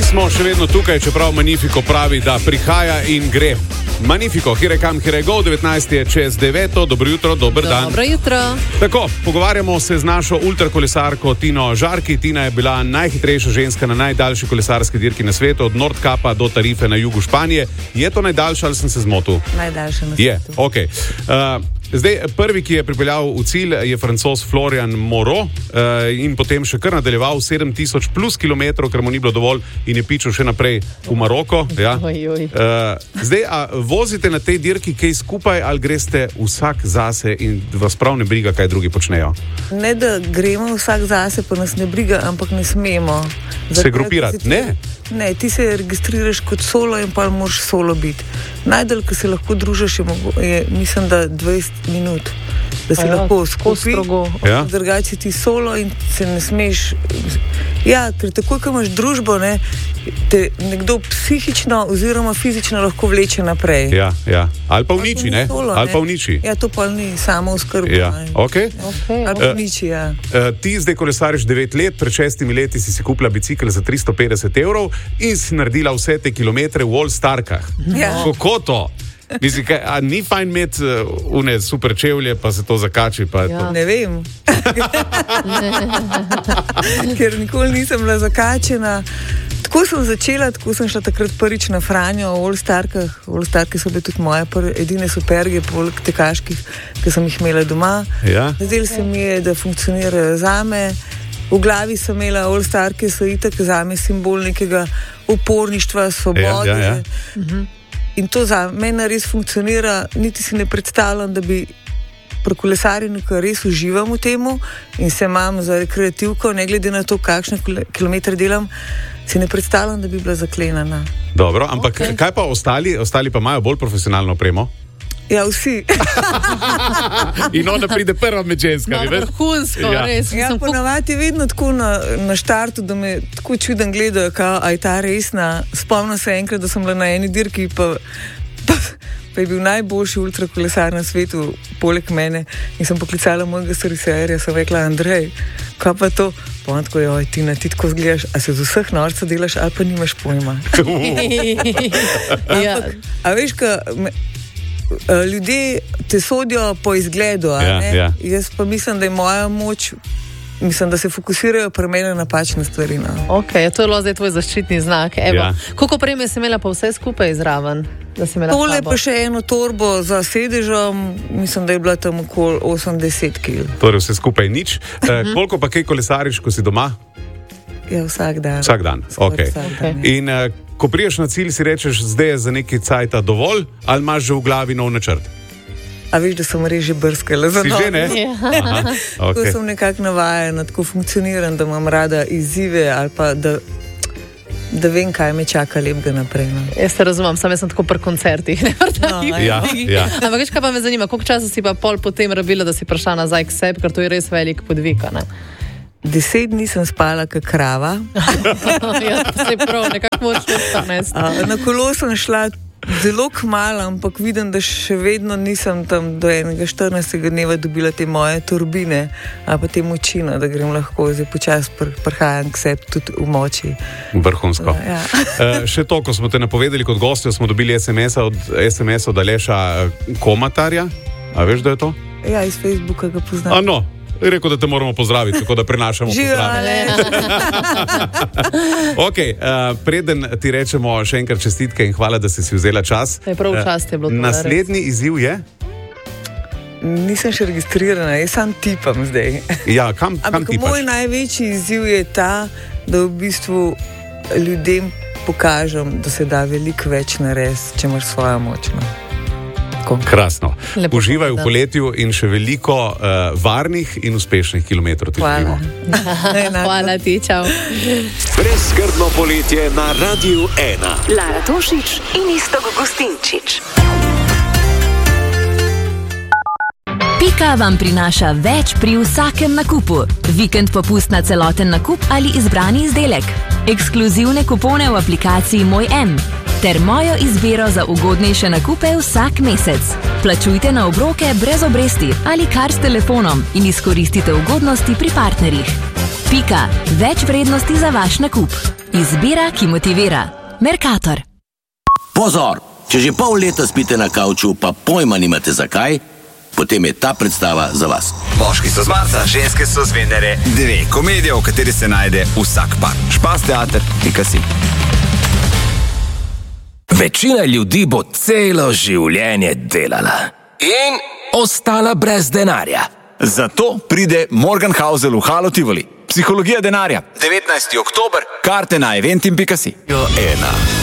smo še vedno tukaj, čeprav Magnifico pravi, da prihaja in gre. Magnifico, here come, here go, 19 je čez 9, dobro jutro, dober dan. Dobro jutro. Tako, pogovarjamo se z našo ultrakolesarko Tino Žarki. Tina je bila najhitrejša ženska na najdaljši kolesarski dirki na svetu, od Nordkapa do Tarife na jugu Španije. Je to najdaljša ali sem se zmotil? Najdaljša na svetu. Je, okej. Zdaj, prvi, ki je pripeljal v cilj, je Francoz Florian Moreau in potem še kar nadaljeval 7000 plus kilometrov, ker mu ni bilo dovolj in je pičil še naprej v Maroko. Ja. Zdaj, a vozite na tej dirki kaj skupaj ali greste vsak zase in vas prav ne briga, kaj drugi počnejo? Ne, da gremo vsak zase, pa nas ne briga, ampak ne smemo. Se grupirati? Ne? Ne, ti se registriraš kot solo in pa moraš solo biti. Najdalj, ko se lahko družiš, je mislim, da 20 minut, da se lahko skupaj. Ja. Drugače ti solo in se ne smeš. Ja, ker takoj, ko imaš družbo, ne, te nekdo psihično oziroma fizično lahko vleče naprej. Ja, ja. Ali pa uniči, ne? Solo, ali pa uniči. Ja, to pa ni samo oskrba. Ja, okej. Ali pa uniči, ja. Ti zdaj kolesariš 9 let, pred 6 leti si kupila bicikl za 350 evrov in si naredila vse te kilometre v All-Starkah. Ja. Kako to? Mislim, a ni fajn imeti une super čevlje, pa se to zakači, pa ja. Ne vem. Ker nikoli nisem bila zakačena. Tako sem začela, tako sem šla takrat prvič na Franjo v All-Starkah. All-Starke so bile tudi moje edine superge, poleg tekaških, ki sem jih imela doma. Ja. Zdelo se mi je, da funkcionirajo zame. V glavi sem imela All-Starke, so itak zame simbol nekega uporništva, svobode. Ja, ja, ja. In to za mene res funkcionira, niti si ne predstavljam, da bi pri kolesarjenju, ker res uživam v temu in se imam za rekreativko, ne glede na to, kakšne kilometre delam, si ne predstavljam, da bi bila zaklenjena. Dobro, ampak kaj pa ostali? Ostali pa imajo bolj profesionalno opremo? Ja, vsi. In ona pride prva med ženskami, veš? Vrhunsko, Ja. res. Ja, ponavadi je vedno tako na štartu, da me tako čuden gledajo, a je ta resna. Spomnim se enkrat, da sem bila na eni dirki, pa je bil najboljši ultrakolesar na svetu, poleg mene. In sem poklicala mojega serviserja, sem rekla, Andrej, kaj pa to? Pa on tako, joj, Tina, ti tako zgledaš, a se z vseh norca delaš, ali pa nimaš pojma. Ja. A veš, ljudje te sodijo po izgledu, Ja, ne? ja. Jaz pa mislim, da je moja moč, mislim, da se fokusirajo pri meni na napačne stvari. Ok, to je bilo zdaj tvoj zaščitni znak. Evo, Ja. koliko opreme si imela pa vse skupaj zraven? Da si imela Tole slabo? pa še eno torbo za sedežem, mislim, da je bila tam okoli 80 kg. Torej vse skupaj nič. Koliko pa kaj kolesariš, ko si doma? Ja, vsak dan. Vsak dan, Skoraj okej. vsak dan, ja. In ko priješ na cilj, si rečeš, zdaj je za nekaj cajta dovolj, ali imaš že v glavi nov načrt? A veš, da sem res že brskala za Si že, ne? Aha, Tako okej. sem nekako navajena, tako funkcioniram, da imam rada izzive ali pa da vem, kaj me čaka lepega naprej. No. Jaz te razumem, sam jaz sem tako pri koncertih. Ne, Ja, ja. Ampak veš, kaj pa me zanima, koliko časa si pa pol potem rabila, da si prišla nazaj k sebi, ker to je res velik podvig, a ne? 10 dni sem spala kot krava. Ja, se prav, nekako moraš to Na kolo sem šla zelo kmalu, ampak vidim, da še vedno nisem tam do enega 14. dneva dobila te moje turbine, ali pa te močine, da grem lahko zdaj počasi prihajam k sebi tudi v moči. Vrhunsko. Ja. Še to, ko smo te napovedali kot gostjo, smo dobili SMS od Aleša Komatarja. A veš, da je to? Ja, iz Facebooka ga poznam. A no, je rekel, da te moramo pozdraviti, tako da prenašamo pozdrav. Okay, preden ti rečemo še enkrat čestitke in hvala, da si vzela čas. Prav čast je bilo to. Naslednji izziv je? Nisem še registrirana, jaz sam tipam zdaj. Ja, kam Ampak tipaš? moj največji izziv je ta, da v bistvu ljudem pokažem, da se da veliko več narediti, če imaš svojo moč. No. Krasno. Lepo Uživaj v povedano. poletju in še veliko varnih in uspešnih kilometrov ti Hvala. želimo. Hvala ti, čau. Brezskrbno poletje na Radiu 1. Lara Tošić in Iztok Gustinčič. Pika vam prinaša več pri vsakem nakupu. Vikend popust na celoten nakup ali izbrani izdelek. Ekskluzivne kupone v aplikaciji Moj M. Ter mojo izbiro za ugodnejše nakupe vsak mesec. Plačujte na obroke brez obresti ali kar s telefonom in izkoristite ugodnosti pri partnerjih. Pika. Več vrednosti za vaš nakup. Izbira, ki motivira. Mercator. Pozor! Če že pol leta spite na kavču, pa pojma nimate zakaj, potem je ta predstava za vas. Moški so z Marsa, ženske so z Venere. 2 komedije, v kateri se najde vsak par. Špasteater.si. Večina ljudi bo celo življenje delala in ostala brez denarja. Zato pride Morgan Housel v Halo Tivoli. Psihologija denarja. 19. oktober. Karte na eventim.si. Ena.